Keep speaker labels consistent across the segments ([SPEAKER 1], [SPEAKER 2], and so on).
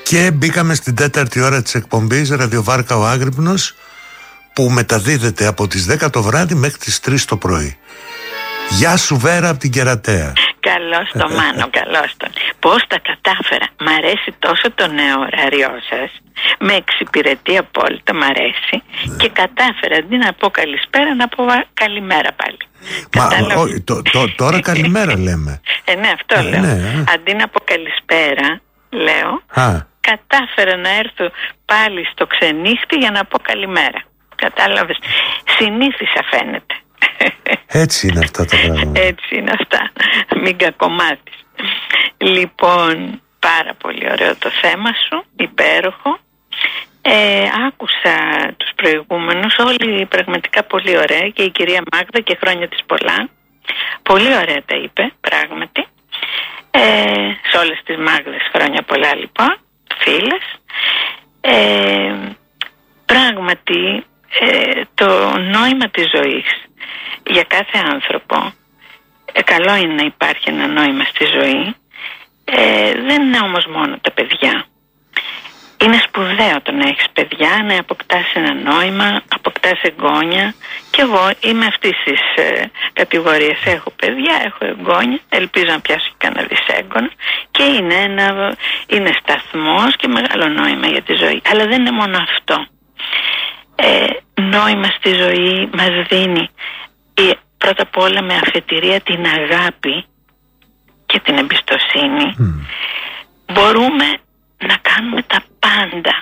[SPEAKER 1] Και μπήκαμε στην 4η ώρα της εκπομπής Ραδιοβάρκα ο Άγρυπνος, που μεταδίδεται από τις 10 το βράδυ μέχρι τις 3 το πρωί. Γεια σου Βέρα από την Κερατέα.
[SPEAKER 2] Καλώς το Μάνο, καλώς το. Πώς τα κατάφερα. Μ' αρέσει τόσο το νέο ωράριό σας. Με εξυπηρετεί απόλυτα, μ' αρέσει. Και κατάφερα αντί να πω καλησπέρα να πω καλημέρα πάλι.
[SPEAKER 1] Τώρα καλημέρα λέμε.
[SPEAKER 2] Ναι, αυτό λέω.
[SPEAKER 1] Ναι.
[SPEAKER 2] Αντί να πω καλησπέρα, λέω, κατάφερα να έρθω πάλι στο ξενύχτη για να πω καλημέρα. Κατάλαβες. Συνήθισα φαίνεται.
[SPEAKER 1] Έτσι είναι αυτά τα πράγματα.
[SPEAKER 2] Έτσι είναι αυτά. Μην κακομάθεις. Λοιπόν, πάρα πολύ ωραίο το θέμα σου. Υπέροχο. Άκουσα τους προηγούμενους. Όλοι πραγματικά πολύ ωραία. Και η κυρία Μάγδα, και χρόνια της πολλά. Πολύ ωραία τα είπε, πράγματι. Σε όλες τις Μάγδες χρόνια πολλά, λοιπόν, φίλες. Πράγματι, το νόημα της ζωής για κάθε άνθρωπο, καλό είναι να υπάρχει ένα νόημα στη ζωή. Δεν είναι όμως μόνο τα παιδιά. Είναι σπουδαίο το να έχεις παιδιά, να αποκτάς ένα νόημα, αποκτάς εγγόνια. Και εγώ είμαι αυτής της κατηγορίας. Έχω παιδιά, έχω εγγόνια, ελπίζω να πιάσω και κανένα δισέγγωνο. Και είναι σταθμός και μεγάλο νόημα για τη ζωή. Αλλά δεν είναι μόνο αυτό. Νόημα στη ζωή μας δίνει πρώτα απ' όλα με αφετηρία την αγάπη και την εμπιστοσύνη. Μπορούμε να κάνουμε τα πάντα.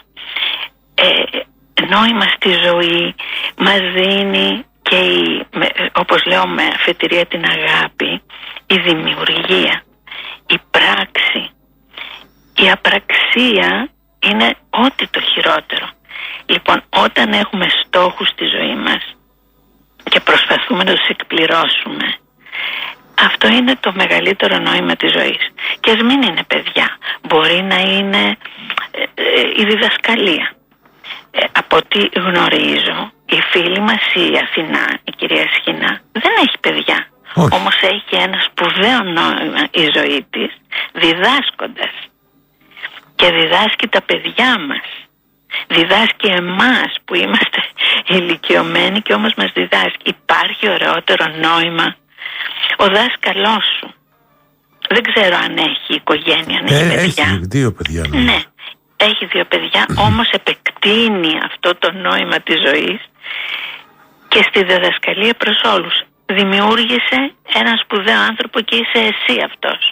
[SPEAKER 2] Νόημα στη ζωή μας δίνει και όπως λέω με αφετηρία την αγάπη, η δημιουργία, η πράξη. Η απραξία είναι ό,τι το χειρότερο. Λοιπόν, όταν έχουμε στόχους στη ζωή μας και προσπαθούμε να τους εκπληρώσουμε, αυτό είναι το μεγαλύτερο νόημα της ζωής. Και ας μην είναι παιδιά, μπορεί να είναι η διδασκαλία. Από ό,τι γνωρίζω, η φίλη μας η Αθηνά, η κυρία Σχοινά, δεν έχει παιδιά. Όμως έχει ένα σπουδαίο νόημα η ζωή της, διδάσκοντας. Και διδάσκει τα παιδιά μας. Διδάσκει εμάς που είμαστε ηλικιωμένοι και όμως μας διδάσκει. Υπάρχει ωραιότερο νόημα. Ο δάσκαλός σου, δεν ξέρω αν έχει οικογένεια, αν έχει παιδιά.
[SPEAKER 1] Έχει 2 παιδιά.
[SPEAKER 2] Ναι, έχει 2 παιδιά, όμως επεκτείνει αυτό το νόημα της ζωής και στη διδασκαλία προς όλους. Δημιούργησε ένα σπουδαίο άνθρωπο και είσαι εσύ αυτός.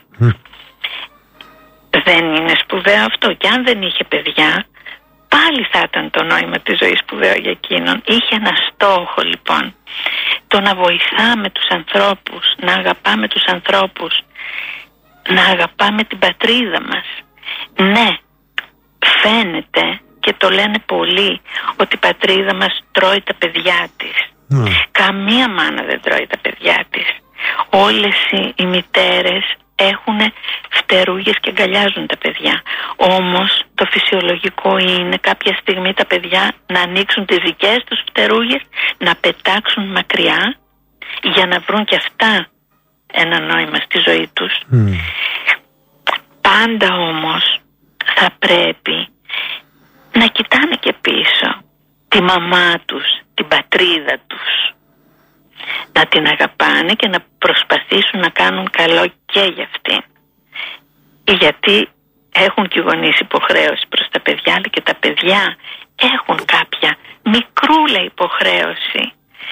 [SPEAKER 2] Δεν είναι σπουδαίο αυτό? Και αν δεν είχε παιδιά, πάλι θα ήταν το νόημα της ζωής σπουδαίο για εκείνον. Είχε ένα στόχο, λοιπόν, το να βοηθάμε τους ανθρώπους, να αγαπάμε τους ανθρώπους, να αγαπάμε την πατρίδα μας. Ναι, φαίνεται και το λένε πολλοί ότι η πατρίδα μας τρώει τα παιδιά της. Καμία μάνα δεν τρώει τα παιδιά της. Όλες οι μητέρες έχουν φτερούγες και αγκαλιάζουν τα παιδιά. Όμως το φυσιολογικό είναι κάποια στιγμή τα παιδιά να ανοίξουν τις δικές τους φτερούγες, να πετάξουν μακριά για να βρουν και αυτά ένα νόημα στη ζωή τους. Πάντα όμως θα πρέπει να κοιτάνε και πίσω τη μαμά τους, την πατρίδα τους, να την αγαπάνε και να προσπαθήσουν να κάνουν καλό και για αυτήν. Γιατί έχουν και οι γονείς υποχρέωση προς τα παιδιά, αλλά και τα παιδιά έχουν κάποια μικρούλα υποχρέωση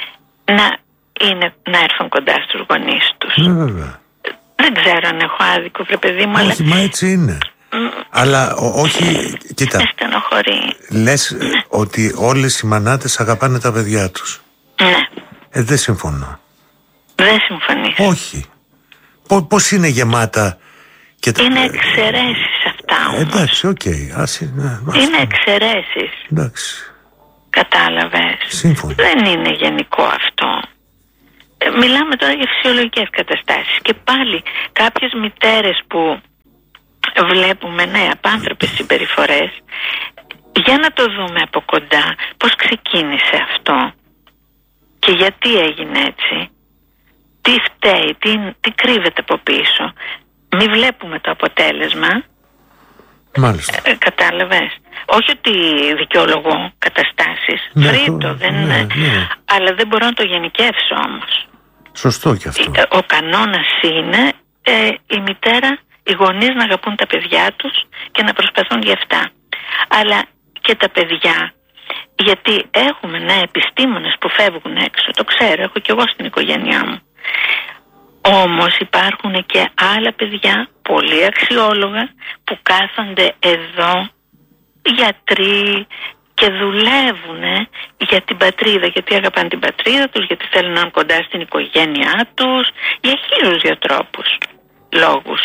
[SPEAKER 2] να έρθουν κοντά στους γονείς τους. Δεν ξέρω αν έχω άδικο, βρε παιδί μου,
[SPEAKER 1] όχι, μα έτσι είναι. Αλλά όχι, κοίτα,
[SPEAKER 2] με στενοχωρεί.
[SPEAKER 1] Λες ότι όλες οι μανάτες αγαπάνε τα παιδιά τους.
[SPEAKER 2] Ναι.
[SPEAKER 1] Δεν συμφωνώ.
[SPEAKER 2] Δεν συμφωνείς?
[SPEAKER 1] Όχι. Πώς είναι γεμάτα και τα...
[SPEAKER 2] Είναι εξαιρέσεις αυτά όμως.
[SPEAKER 1] Εντάξει, οκ.
[SPEAKER 2] Είναι εξαιρέσεις.
[SPEAKER 1] Εντάξει.
[SPEAKER 2] Κατάλαβες?
[SPEAKER 1] Σύμφωνα.
[SPEAKER 2] Δεν είναι γενικό αυτό. Μιλάμε τώρα για φυσιολογικές καταστάσεις. Και πάλι κάποιες μητέρες που βλέπουμε, ναι, απάνθρωπες συμπεριφορές, για να το δούμε από κοντά πώς ξεκίνησε αυτό και γιατί έγινε έτσι, τι φταίει, τι κρύβεται από πίσω. Μη βλέπουμε το αποτέλεσμα,
[SPEAKER 1] Μάλιστα.
[SPEAKER 2] Κατάλαβες. Όχι ότι δικαιολογώ καταστάσεις. Φρίτο, αλλά δεν μπορώ να το γενικεύσω όμως.
[SPEAKER 1] Σωστό και αυτό.
[SPEAKER 2] Ο κανόνας είναι η μητέρα, οι γονείς να αγαπούν τα παιδιά τους και να προσπαθούν για αυτά. Αλλά και τα παιδιά, γιατί έχουμε επιστήμονες που φεύγουν έξω, το ξέρω, έχω και εγώ στην οικογένειά μου. Όμως υπάρχουν και άλλα παιδιά πολύ αξιόλογα που κάθονται εδώ, γιατροί, και δουλεύουν για την πατρίδα, γιατί αγαπάνε την πατρίδα τους, γιατί θέλουν να είναι κοντά στην οικογένειά τους, για 1000 τρόπους, λόγους.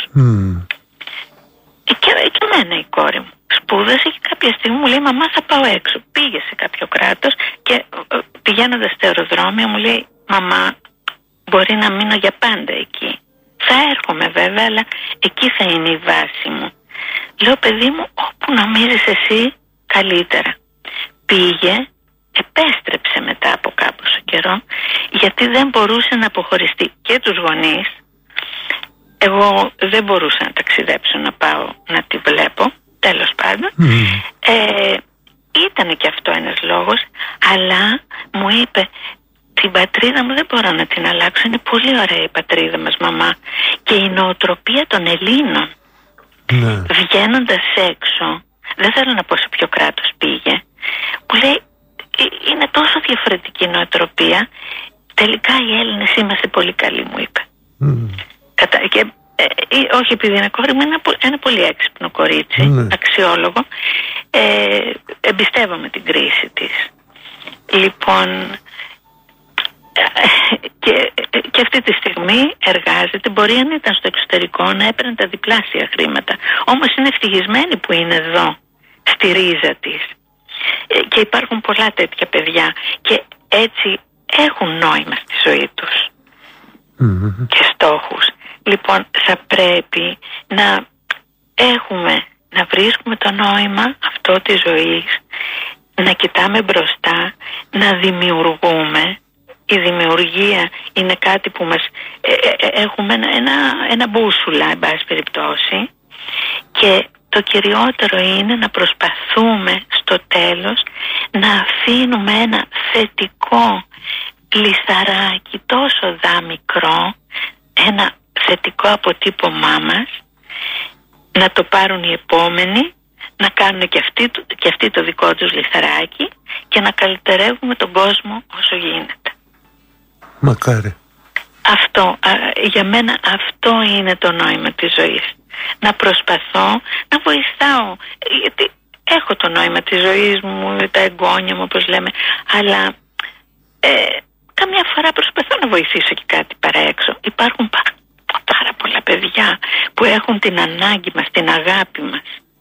[SPEAKER 2] Και εμένα η κόρη μου σπούδασε και κάποια στιγμή μου λέει, μαμά θα πάω έξω. Πήγε σε κάποιο κράτος και πηγαίνοντας στο αεροδρόμιο μου λέει, μαμά, μπορεί να μείνω για πάντα εκεί. Θα έρχομαι βέβαια, αλλά εκεί θα είναι η βάση μου. Λέω, παιδί μου, όπου νομίζεις εσύ καλύτερα. Πήγε, επέστρεψε μετά από κάποιο καιρό, γιατί δεν μπορούσε να αποχωριστεί και τους γονείς. Εγώ δεν μπορούσα να ταξιδέψω, να πάω να τη βλέπω, τέλος πάντων. Ήταν και αυτό ένας λόγος, αλλά μου είπε, την πατρίδα μου δεν μπορώ να την αλλάξω, είναι πολύ ωραία η πατρίδα μας, μαμά. Και η νοοτροπία των Ελλήνων, βγαίνοντας έξω, δεν θέλω να πω σε ποιο κράτος πήγε, που λέει, είναι τόσο διαφορετική η νοοτροπία, τελικά οι Έλληνες είμαστε πολύ καλοί, μου είπε. Και όχι επειδή είναι κόρη μου, είναι ένα πολύ έξυπνο κορίτσι, αξιόλογο, εμπιστεύομαι την κρίση της. Λοιπόν, και αυτή τη στιγμή εργάζεται. Μπορεί αν ήταν στο εξωτερικό να έπαιρνε τα διπλάσια χρήματα, όμως είναι ευτυχισμένη που είναι εδώ, στη ρίζα της. Και υπάρχουν πολλά τέτοια παιδιά και έτσι έχουν νόημα στη ζωή τους και στόχους. Λοιπόν, θα πρέπει να βρίσκουμε το νόημα αυτό της ζωής, να κοιτάμε μπροστά, να δημιουργούμε. Η δημιουργία είναι κάτι που μας έχουμε ένα μπούσουλα, εν πάση περιπτώσει, και το κυριότερο είναι να προσπαθούμε στο τέλος να αφήνουμε ένα θετικό λιθαράκι, τόσο μικρό, ένα θετικό αποτύπωμά μας, να το πάρουν οι επόμενοι, να κάνουν και αυτοί το δικό τους λιθαράκι και να καλυτερεύουμε τον κόσμο όσο γίνεται.
[SPEAKER 1] Μακάρι.
[SPEAKER 2] Για μένα αυτό είναι το νόημα της ζωής. Να προσπαθώ να βοηθάω, γιατί έχω το νόημα της ζωής μου, τα εγγόνια μου όπως λέμε, αλλά καμιά φορά προσπαθώ να βοηθήσω και κάτι παραέξω. Υπάρχουν πάρα πολλά παιδιά που έχουν την ανάγκη μας, την αγάπη μας.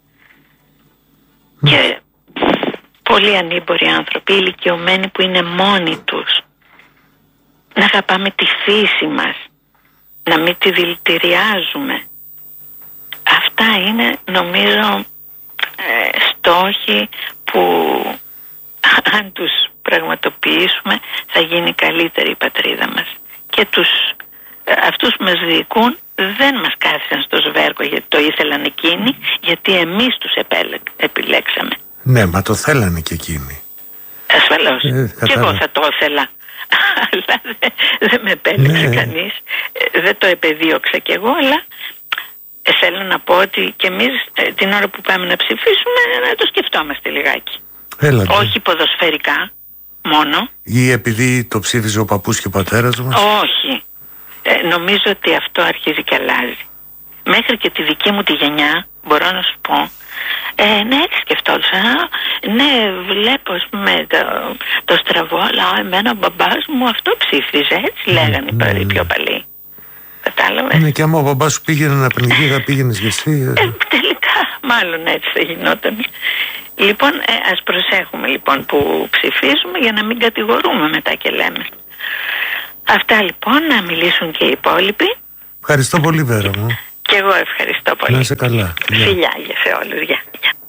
[SPEAKER 2] Και πολλοί ανήμποροι άνθρωποι, ηλικιωμένοι που είναι μόνοι τους. Να αγαπάμε τη φύση μας, να μην τη δηλητηριάζουμε. Αυτά είναι, νομίζω, στόχοι που αν τους πραγματοποιήσουμε θα γίνει καλύτερη η πατρίδα μας. Και αυτούς που μας διοικούν δεν μας κάθισαν στο σβέρκο γιατί το ήθελαν εκείνοι, γιατί εμείς τους επιλέξαμε.
[SPEAKER 1] Ναι, μα το θέλανε και εκείνοι.
[SPEAKER 2] Ασφαλώς. Και εγώ θα το ήθελα. Αλλά δεν με επέλεξε κανείς. Δεν το επεδίωξα κι εγώ, αλλά θέλω να πω ότι και εμείς την ώρα που πάμε να ψηφίσουμε να το σκεφτόμαστε λιγάκι. Όχι ποδοσφαιρικά μόνο.
[SPEAKER 1] Ή επειδή το ψήφιζε ο παππούς και ο πατέρας μας.
[SPEAKER 2] Όχι. Νομίζω ότι αυτό αρχίζει και αλλάζει. Μέχρι και τη δική μου τη γενιά, μπορώ να σου πω, ναι, έτσι σκεφτόντουσα. Ναι, βλέπω ας πούμε το στραβό, αλλά εμένα ο μπαμπάς μου αυτό ψήφιζε. Έτσι λέγανε οι πιο παλιοί. Κατάλαβες.
[SPEAKER 1] Ναι, και άμα ο μπαμπάς σου πήγαινε να πνιγεί, θα πήγαινες και εσύ.
[SPEAKER 2] Τελικά, μάλλον έτσι θα γινόταν. Λοιπόν, ας προσέχουμε λοιπόν που ψηφίζουμε για να μην κατηγορούμε μετά και λέμε. Αυτά λοιπόν, να μιλήσουν και οι υπόλοιποι.
[SPEAKER 1] Ευχαριστώ πολύ, Βέρα μου.
[SPEAKER 2] Και εγώ ευχαριστώ πολύ.
[SPEAKER 1] Να είσαι καλά.
[SPEAKER 2] Φιλιά για σε όλους. Γεια.